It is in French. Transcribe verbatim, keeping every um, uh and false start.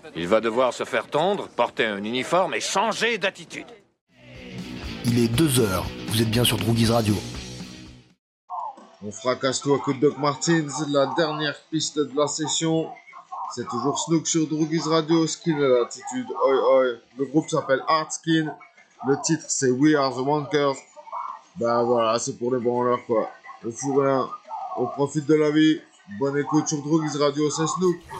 Il va devoir se faire tondre, porter un uniforme et changer d'attitude. Il est deux heures, vous êtes bien sur Droogies Radio. On fracasse tout à coup de Doc Martins, la dernière piste de la session. C'est toujours Snook sur Droogies Radio, Skin et l'attitude, oi oi. Le groupe s'appelle Hard Skin, le titre c'est We Are The Wankers. Ben voilà, c'est pour les branleurs quoi. On fout rien, on profite de la vie. Bonne écoute sur Droogies Radio, c'est Snook.